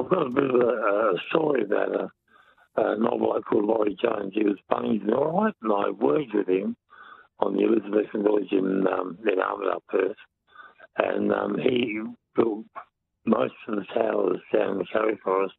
I've got a bit of a story about an old bloke called Laurie Jones. He was Bunnings and all right, and I worked with him on the Elizabethan Village in Armidale, Perth. And he built most of the towers down in the Surrey Forest.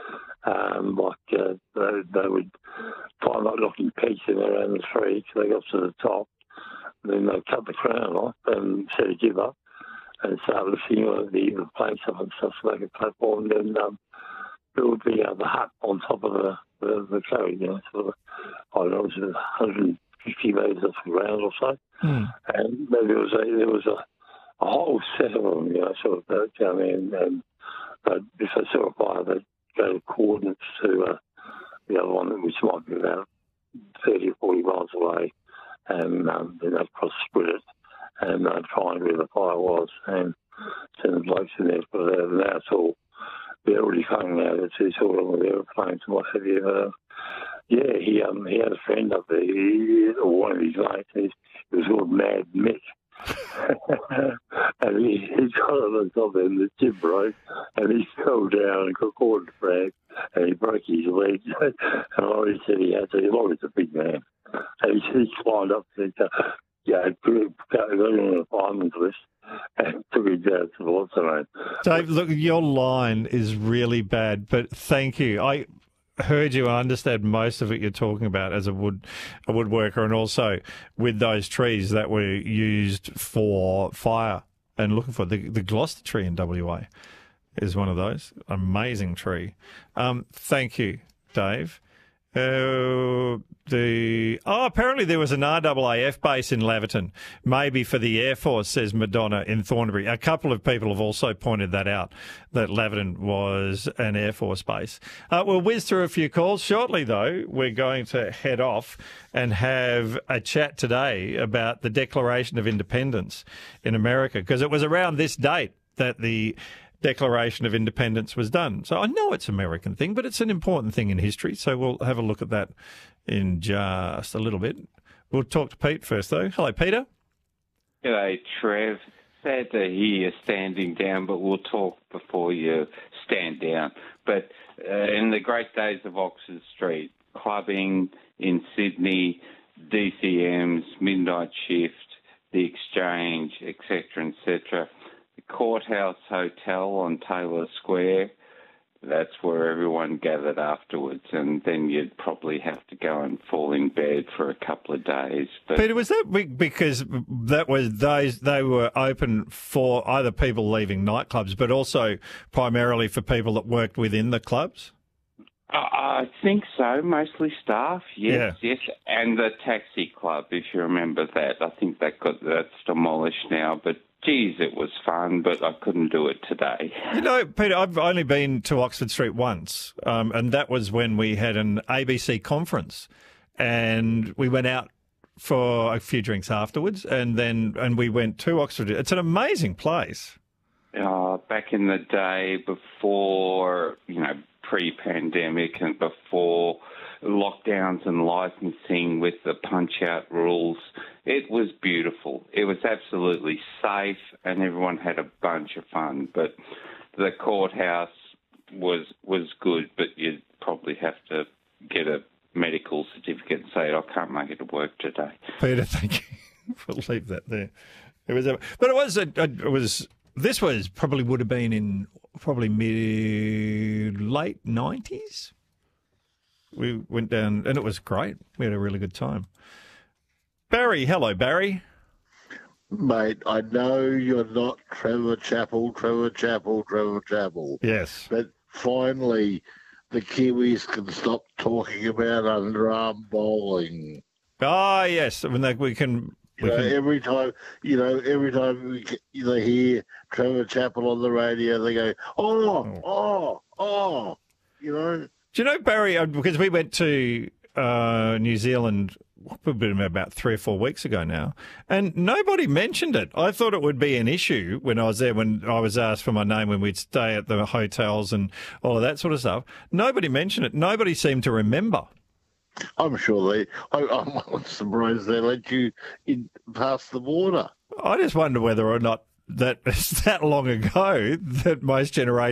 They would find like knocking pegs in around the tree till they got to the top. And then they'd cut the crown off and set a jib up and start lifting the planks up and stuff so they could platform and then build the hut on top of the carry, sort of, I don't know, it was 150 metres off the ground or so. And there was a whole set of them, sort of down there, and if they saw a fire, they'd go to coordinates to the other one, which might be about 30 or 40 miles away, and then they'd cross-split it, and they'd find where the fire was, and send the blokes in there to put it out, and now it's all, they're already coming out, it's all on with aeroplanes and what have you. He had a friend up there, or one of his mates, he was called Mad Mick. And he got on the top and the jib broke and he fell down and got caught in the frag and he broke his leg. And I always said he had to, he's always a big man. And he climbed up and got on the fireman's list and took him down to the water. Dave, look, your line is really bad, but thank you. I heard you and understand most of it you're talking about as a woodworker, and also with those trees that were used for fire and looking for the Gloucester tree in WA is one of those. Amazing tree. Thank you, Dave. Apparently there was an RAAF base in Laverton, maybe for the Air Force, says Madonna in Thornbury. A couple of people have also pointed that out, that Laverton was an Air Force base. We'll whiz through a few calls. Shortly, though, we're going to head off and have a chat today about the Declaration of Independence in America, because it was around this date that the Declaration of Independence was done. So I know it's an American thing, but it's an important thing in history. So we'll have a look at that in just a little bit. We'll talk to Pete first, though. Hello, Peter. G'day, Trev. Sad to hear you standing down, but we'll talk before you stand down. But in the great days of Oxford Street, clubbing in Sydney, DCMs, Midnight Shift, the Exchange, etc., etc., the Courthouse Hotel on Taylor Square, that's where everyone gathered afterwards, and then you'd probably have to go and fall in bed for a couple of days. But Peter, was that because that was they were open for either people leaving nightclubs, but also primarily for people that worked within the clubs? I think so, mostly staff, yes, and the taxi club, if you remember that. I think that's demolished now, but geez, it was fun, but I couldn't do it today. Peter, I've only been to Oxford Street once, and that was when we had an ABC conference, and we went out for a few drinks afterwards, and we went to Oxford. It's an amazing place. Back in the day, before, pre-pandemic and before lockdowns and licensing with the punch-out rules, it was beautiful. It was absolutely safe and everyone had a bunch of fun. But the courthouse was good, but you'd probably have to get a medical certificate and say, I can't make it to work today. Peter, thank you. We'll leave that there. This would have been in probably late 90s. We went down and it was great. We had a really good time. Barry, hello, Barry. Mate, I know you're not Trevor Chappell. Yes. But finally, the Kiwis can stop talking about underarm bowling. Oh, yes. We can... Every time they hear Trevor Chappell on the radio, they go, oh. Do you know, Barry, because we went to New Zealand about 3 or 4 weeks ago now, and nobody mentioned it. I thought it would be an issue when I was there, when I was asked for my name, when we'd stay at the hotels and all of that sort of stuff. Nobody mentioned it. Nobody seemed to remember. I'm sure I'm surprised they let you in past the border. I just wonder whether or not that it's that long ago that most generations